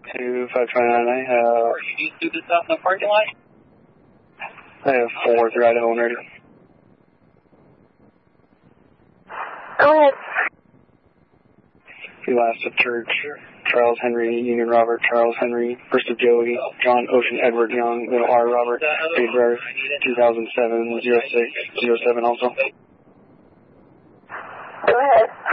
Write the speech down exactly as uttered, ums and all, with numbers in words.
two five two nine, I have... You do this out in the parking lot? I have four through Idaho and ready. Go ahead. The last of Church, Charles Henry, Union Robert, Charles Henry, First of Joey, John Ocean, Edward Young, Little R Robert, Big Brother, two thousand seven, zero six, zero seven also. Go ahead.